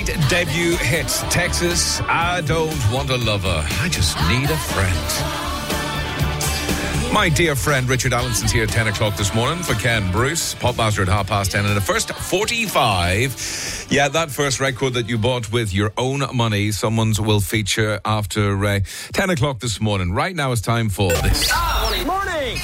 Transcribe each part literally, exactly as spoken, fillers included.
Great debut hit, Texas, I Don't Want a Lover, I Just Need a Friend. My dear friend Richard Allinson's here at ten o'clock this morning for Ken Bruce, Popmaster at half past ten. And the first forty-five, yeah, that first record that you bought with your own money, someone's will feature after uh, ten o'clock this morning. Right now it's time for this. Ah, morning! Morning!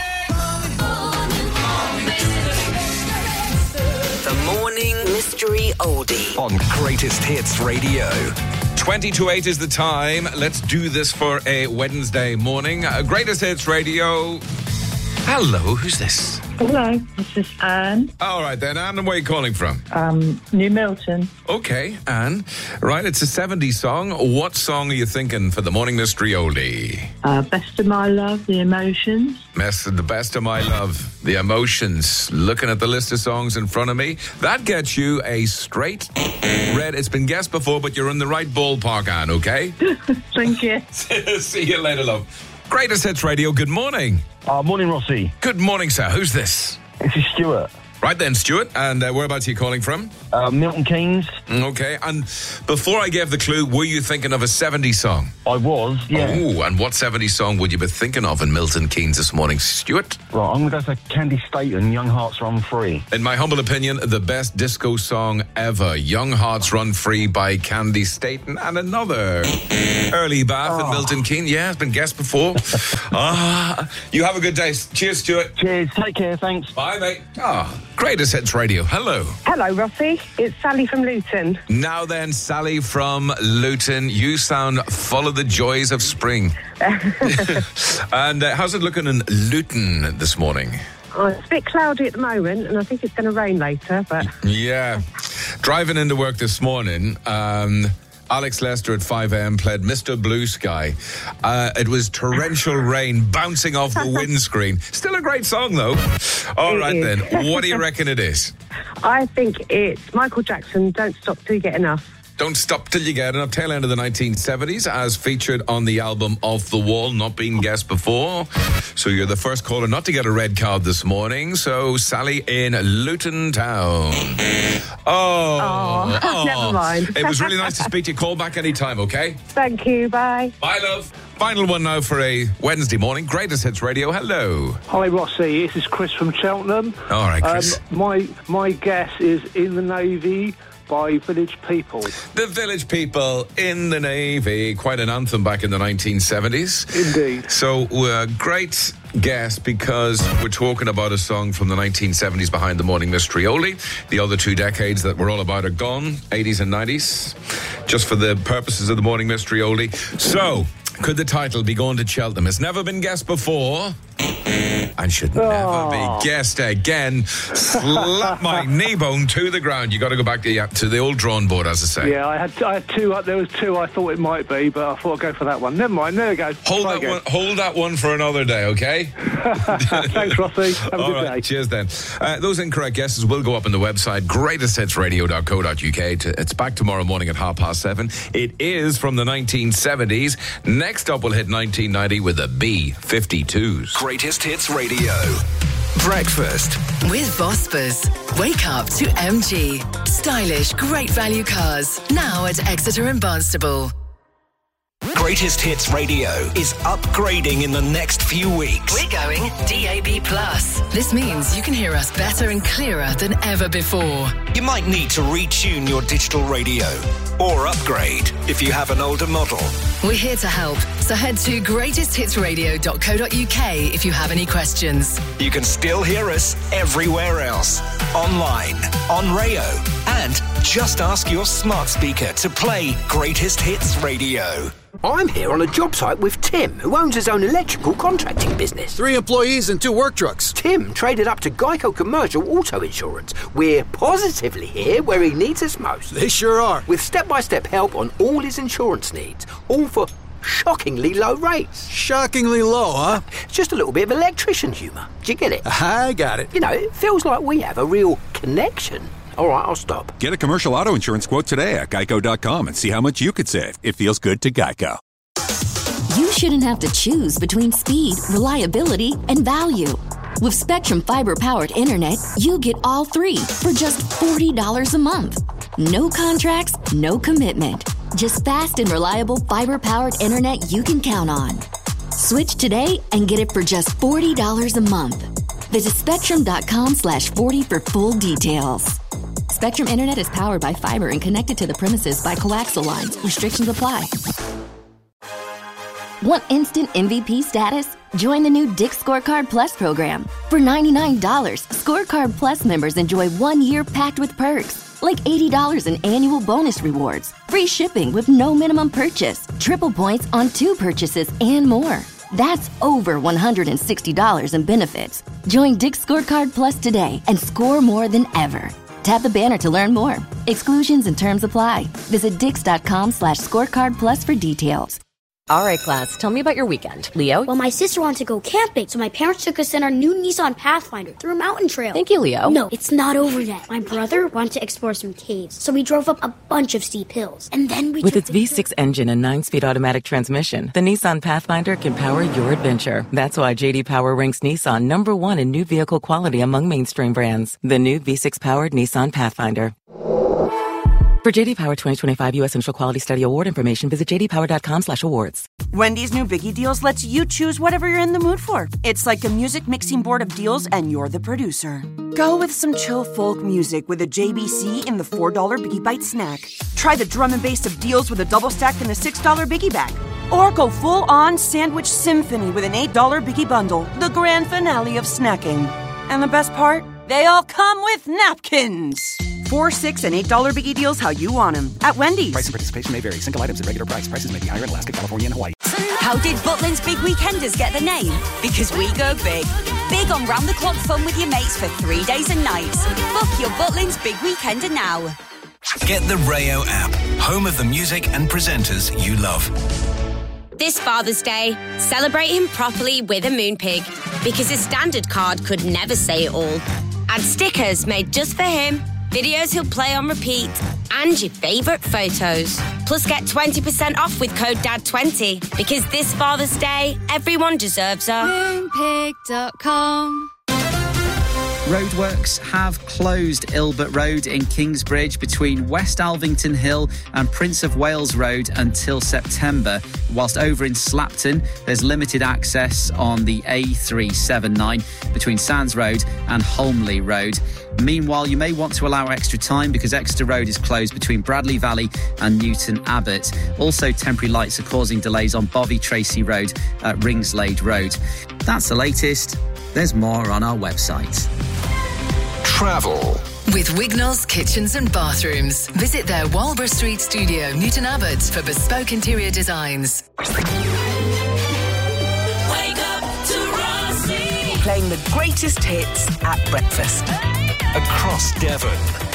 The Morning Mystery Oldie On Greatest Hits Radio. twenty to eight is the time. Let's do this for a Wednesday morning. Uh, Greatest Hits Radio. Hello, who's this? Hello, this is Anne. All right then, Anne, where are you calling from? Um, New Milton. Okay, Anne. Right, it's a seventies song. What song are you thinking for the Morning Mystery Oldie? Uh, Best of My Love, The Emotions. Best of the Best of My Love, The Emotions. Looking at the list of songs in front of me, that gets you a straight red. It's been guessed before, but you're in the right ballpark, Anne, okay? Thank you. See you later, love. Greatest Hits Radio, good morning. Uh, morning, Rossi. Good morning, sir. Who's this? This is Stuart. Right then, Stuart. And uh, whereabouts are you calling from? Uh, Milton Keynes. Okay. And before I gave the clue, were you thinking of a seventies song? I was, yeah. Oh, and what seventies song would you be thinking of in Milton Keynes this morning, Stuart? Right, I'm going to go for Candy Staten, Young Hearts Run Free. In my humble opinion, the best disco song ever, Young Hearts Run Free by Candy Staten. And another early bath oh. in Milton Keynes. Yeah, it's been guessed before. Ah, you have a good day. Cheers, Stuart. Cheers. Take care. Thanks. Bye, mate. Ah, Greatest Hits Radio. Hello. Hello, Rossi. It's Sally from Luton. Now then, Sally from Luton, you sound full of the joys of spring. And uh, how's it looking in Luton this morning? Oh, it's a bit cloudy at the moment, and I think it's going to rain later, but... Yeah. Driving into work this morning, um... Alex Lester at five a.m. played Mister Blue Sky. Uh, it was torrential rain bouncing off the windscreen. Still a great song, though. All It right, is. then. What do you reckon it is? I think it's Michael Jackson, Don't Stop Till You Get Enough. Don't Stop Till You Get Enough, tail end of the nineteen seventies, as featured on the album Off the Wall, not being guessed before. So you're the first caller not to get a red card this morning. So Sally in Luton Town. Oh, oh never mind. It was really nice to speak to you. Call back anytime, okay? Thank you, bye. Bye, love. Final one now for a Wednesday morning. Greatest Hits Radio. Hello. Hi, Rossi. This is Chris from Cheltenham. All right, Chris. Um, my my guess is In the Navy by Village People. The Village People in the Navy. Quite an anthem back in the nineteen seventies. Indeed. So, uh, great guess, because we're talking about a song from the nineteen seventies behind the Morning Mystery Oldie. The other two decades that we're all about are gone, eighties and nineties, just for the purposes of the Morning Mystery Oldie. So, could the title be Going to Cheltenham? It's never been guessed before and should oh. never be guessed again. Slap my knee bone to the ground. You got to go back to, yeah, to the old drawing board, as I say. Yeah, I had I had two. Uh, there was two I thought it might be, but I thought I'd go for that one. Never mind. There we go. Hold Try that again. one. Hold that one for another day, okay? Thanks, Rossi. Have a All good right, day. cheers then. Uh, those incorrect guesses will go up on the website greatest hits radio dot co dot uk. It's back tomorrow morning at half past seven. It is from the nineteen seventies. Next up, we'll hit nineteen ninety with the B fifty-twos. Greatest Hits Radio. Breakfast with Vospers. Wake up to M G. Stylish, great value cars. Now at Exeter and Barnstable. Greatest Hits Radio is upgrading in the next few weeks. We're going D A B plus. This means you can hear us better and clearer than ever before. You might need to retune your digital radio or upgrade if you have an older model. We're here to help, so head to greatest hits radio dot co dot uk if you have any questions. You can still hear us everywhere else, online, on Rayo, and just ask your smart speaker to play Greatest Hits Radio. I'm here on a job site with Tim, who owns his own electrical contracting business. Three employees and two work trucks. Tim traded up to Geico Commercial Auto Insurance. We're positively here where he needs us most. They sure are. With step-by-step help on all his insurance needs, all for shockingly low rates. Shockingly low, huh? Just a little bit of electrician humour. Do you get it? I got it. You know, it feels like we have a real connection. All right, I'll stop. Get a commercial auto insurance quote today at geico dot com and see how much you could save. It feels good to Geico. You shouldn't have to choose between speed, reliability, and value. With Spectrum Fiber-powered internet, you get all three for just forty dollars a month. No contracts, no commitment. Just fast and reliable fiber-powered internet you can count on. Switch today and get it for just forty dollars a month. Visit spectrum.com slash 40 for full details. Spectrum Internet is powered by fiber and connected to the premises by coaxial lines. Restrictions apply. Want instant M V P status? Join the new Dick's Scorecard Plus program. For ninety-nine dollars, Scorecard Plus members enjoy one year packed with perks, like eighty dollars in annual bonus rewards, free shipping with no minimum purchase, triple points on two purchases, and more. That's over one hundred sixty dollars in benefits. Join Dick's Scorecard Plus today and score more than ever. Tap the banner to learn more. Exclusions and terms apply. Visit dix.com slash scorecard plus for details. All right, class, tell me about your weekend. Leo? Well, my sister wanted to go camping, so my parents took us in our new Nissan Pathfinder through a mountain trail. Thank you, Leo. No, it's not over yet. My brother wanted to explore some caves, so we drove up a bunch of steep hills. And then we With took its V six engine and nine-speed automatic transmission, the Nissan Pathfinder can power your adventure. That's why J D Power ranks Nissan number one in new vehicle quality among mainstream brands. The new V six-powered Nissan Pathfinder. For J D Power twenty twenty-five U S Initial Quality Study Award information, visit jdpower.com slash awards. Wendy's new Biggie Deals lets you choose whatever you're in the mood for. It's like a music mixing board of deals, and you're the producer. Go with some chill folk music with a J B C in the four dollar Biggie Bite snack. Try the drum and bass of deals with a double stack in the six dollar Biggie Bag. Or go full-on sandwich symphony with an eight dollar Biggie Bundle, the grand finale of snacking. And the best part? They all come with napkins. Four, six, and eight dollar Biggie Deals how you want them at Wendy's. Price and participation may vary. Single items at regular price. Prices may be higher in Alaska, California, and Hawaii. How did Butlins Big Weekenders get the name? Because we go big. Big on round-the-clock fun with your mates for three days and nights. Book your Butlins Big Weekender now. Get the Rayo app, home of the music and presenters you love. This Father's Day, celebrate him properly with a Moonpig, because his standard card could never say it all. Add stickers made just for him, videos he'll play on repeat, and your favourite photos. Plus get twenty percent off with code D A D twenty, because this Father's Day, everyone deserves a Moonpig dot com. Roadworks have closed Ilbert Road in Kingsbridge between West Alvington Hill and Prince of Wales Road until September, whilst over in Slapton there's limited access on the A three seventy-nine between Sands Road and Holmley Road. Meanwhile, you may want to allow extra time because Exeter Road is closed between Bradley Valley and Newton Abbot. Also, temporary lights are causing delays on Bovey Tracy Road at Ringslade Road. That's the latest. There's more on our website. Travel. With Wignall's Kitchens and Bathrooms. Visit their Walborough Street studio, Newton Abbot, for bespoke interior designs. Wake up to Rossi. Playing the greatest hits at breakfast. Across Devon.